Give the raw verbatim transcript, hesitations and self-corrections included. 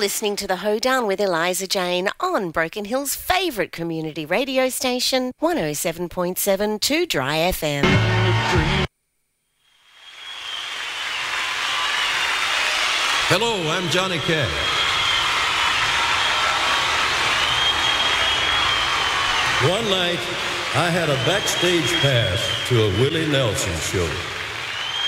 listening to The Hoedown with Eliza Jane on Broken Hill's favourite community radio station, one oh seven point seven Two Dry F M. Hello, I'm Johnny Cash. One night, I had a backstage pass to a Willie Nelson show.